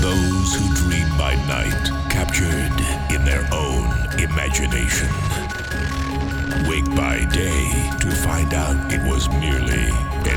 those who dream by night, captured in their own imagination. Wake by day to find out it was merely an